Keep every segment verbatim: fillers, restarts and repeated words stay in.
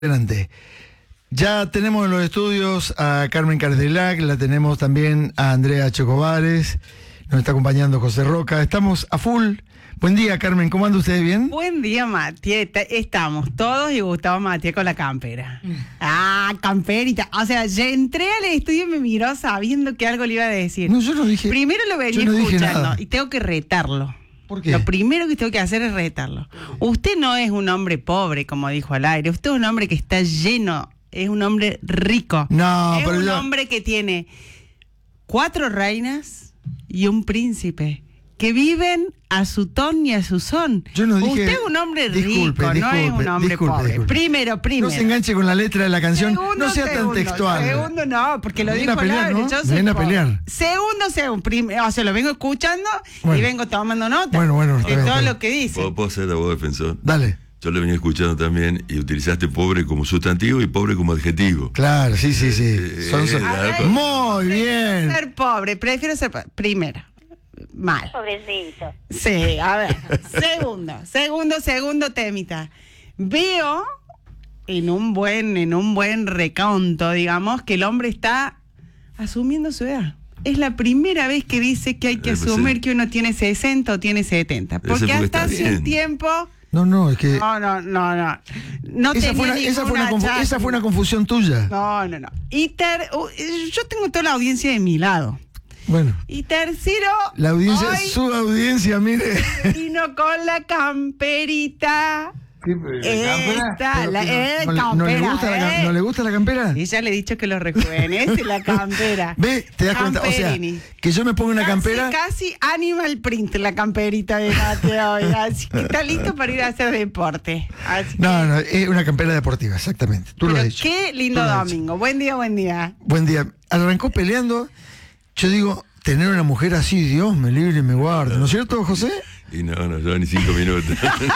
Adelante. Ya tenemos en los estudios a Carmen Cardelac, la tenemos también a Andrea Chocobares, nos está acompañando José Roca, estamos a full. Buen día, Carmen, ¿cómo anda usted? ¿Bien? Buen día, Mati. Estamos todos y Gustavo Matías con la campera. Ah, camperita. O sea, yo entré al estudio y me miró sabiendo que algo le iba a decir. No, yo no dije. Primero lo venía no escuchando y tengo que retarlo. ¿Por qué? Lo primero que tengo que hacer es retarlo. Usted no es un hombre pobre, como dijo al aire. Usted es un hombre que está lleno, es un hombre rico. No, es pero un yo... hombre que tiene cuatro reinas y un príncipe que viven a su ton y a su son. Yo no dije... Usted es un hombre disculpe, rico, disculpe, no es un hombre disculpe, pobre. disculpe. Primero, primero. No se enganche con la letra de la canción, Segundo, no sea segundo, tan textual. Segundo no, porque lo Me dijo viene a al pelear, aire. ¿no? Yo Me soy viene a pobre. pelear. Segundo, segundo. Prim- o sea, lo vengo escuchando Bueno. y vengo tomando nota Bueno, bueno, está de bien, todo está bien. lo que dice. ¿Puedo, puedo ser abogado defensor? Dale. Yo le venía escuchando también y utilizaste pobre como sustantivo y pobre como adjetivo. Claro, sí, sí, sí. Eh, Son, son- a ver, Muy bien. Ser pobre, prefiero ser pobre. Primero, mal. Pobrecito. Sí, a ver. Segundo, segundo, segundo temita. Veo en un buen, en un buen reconto, digamos, que el hombre está asumiendo su edad. Es la primera vez que dice que hay que Eh, pues asumir sí. que uno tiene sesenta o tiene setenta. Ese Porque porque hasta está hace un bien. tiempo... No, no, es que... No, no, no, no. No esa, tenía fue una, esa, fue una ninguna confu- chance. esa fue una confusión tuya. No, no, no. Y ter- uh, yo tengo toda la audiencia de mi lado. Bueno, Y tercero, la audiencia, hoy su audiencia, mire. vino con la camperita. Esta, la eh, ¿No, le- no campera, le gusta la, cam- eh. ¿No le gusta la campera? Y ya le he dicho que lo rejuvenece la campera. Ve, te das cuenta, o sea, Camperini. que yo me pongo una Casi, campera. Casi animal print la camperita de Mateo hoy. Así que está listo para ir a hacer deporte. Así que- No, no, es una campera deportiva, exactamente. Tú lo has Pero dicho. qué lindo Tú lo has dicho. domingo. Buen día, buen día. Buen día. Arrancó peleando. Yo digo, tener una mujer así, Dios me libre y me guarde. ¿No es cierto, José? Y no, no, yo ni cinco minutos.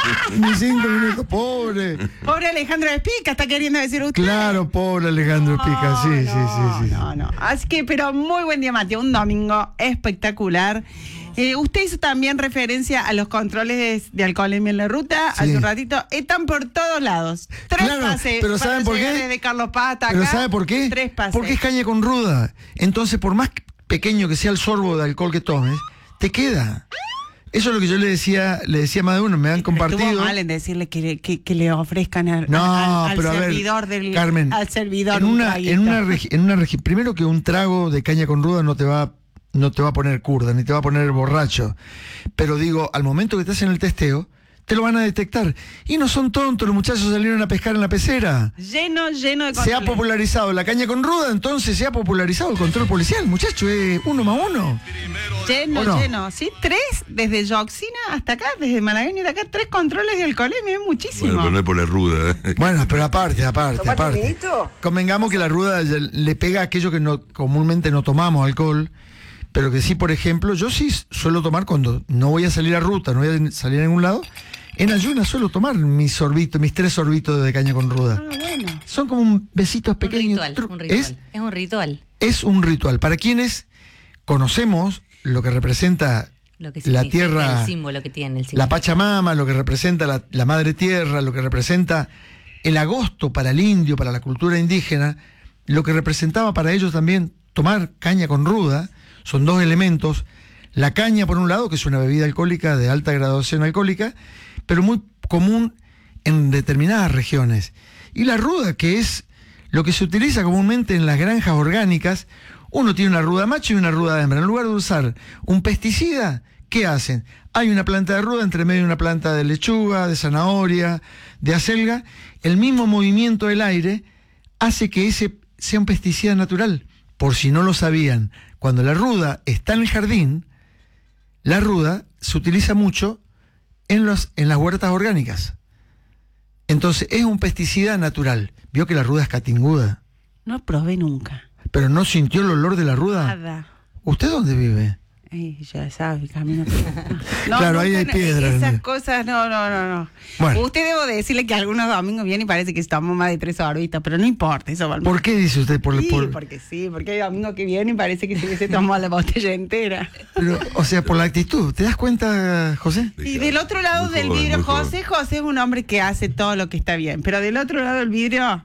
Ni cinco minutos, pobre. Pobre Alejandro Espica, está queriendo decir usted. Claro, pobre Alejandro Pica, sí, No, sí, sí, sí. No, no. Así que, pero muy buen día, Mateo. Un domingo espectacular. Eh, usted hizo también referencia a los controles de, de alcoholemia en la ruta. Sí. Hace un ratito. Están por todos lados. Tres Claro, pases. pero para ¿saben por llegar qué? Desde Carlos Pata Pero acá, ¿sabe por qué? Tres pases. Porque es caña con ruda. Entonces, por más pequeño que sea el sorbo de alcohol que tomes, te queda. Eso es lo que yo le decía, le decía a más de uno, me han Pero compartido. estuvo mal en decirle que, que, que le ofrezcan al, No, al, al pero a ver, servidor del Carmen, al servidor en un una, traguito. en una, regi- en una regi- primero que un trago de caña con ruda no te va, no te va a poner curda, ni te va a poner borracho. Pero digo, al momento que estás en el testeo, te lo van a detectar. Y no son tontos, los muchachos salieron a pescar en la pecera. Lleno, lleno de Se ha controles. popularizado la caña con ruda, entonces se ha popularizado el control policial, muchacho, es uno más uno. Lleno, ¿O no? lleno. Sí, tres, desde Yoxina hasta acá, desde Malagueño de acá, tres controles de alcoholemia, es muchísimo. Bueno, pero no es por la ruda. ¿eh? Bueno, pero aparte, aparte, ¿Tomate aparte. vinito? Convengamos que la ruda ya le pega a aquello que no, comúnmente no tomamos alcohol, pero que sí, por ejemplo, yo sí suelo tomar cuando no voy a salir a ruta, no voy a salir a ningún lado, en ayunas suelo tomar mis sorbitos, mis tres sorbitos de caña con ruda. Ah, bueno. Son como un besitos Un pequeños. ritual, tru- un ritual. Es, Es un ritual. es un ritual. Para quienes conocemos lo que representa Lo que la significa, tierra, el símbolo que tiene, el la significado. Pachamama, lo que representa la, la madre tierra, lo que representa el agosto para el indio, para la cultura indígena, lo que representaba para ellos también tomar caña con ruda, son dos elementos. La caña, por un lado, que es una bebida alcohólica de alta graduación alcohólica, pero muy común en determinadas regiones. Y la ruda, que es lo que se utiliza comúnmente en las granjas orgánicas. Uno tiene una ruda macho y una ruda hembra. En lugar de usar un pesticida, ¿qué hacen? Hay una planta de ruda entre medio de una planta de lechuga, de zanahoria, de acelga. El mismo movimiento del aire hace que ese sea un pesticida natural. Por si no lo sabían, cuando la ruda está en el jardín, la ruda se utiliza mucho en, los, en las huertas orgánicas. Entonces es un pesticida natural. Vio que la ruda es catinguda, No probé nunca. pero no sintió el olor de la ruda. Nada. ¿Usted dónde vive? Ay, ya sabe, camino. No, Claro, ahí hay no, piedras. Esas cosas, no, no, no, no. Bueno. Usted debo decirle que algunos domingos viene y parece que estamos más de tres sorbitas, pero no importa, eso va al ¿Por qué dice usted? Por, Sí, por- porque sí, porque hay domingos que viene y parece que se, se tomó la botella entera. pero, o sea, por la actitud. ¿Te das cuenta, José? Y del otro lado Muy del joven, vidrio, muy joven. José, José es un hombre que hace todo lo que está bien, pero del otro lado del vidrio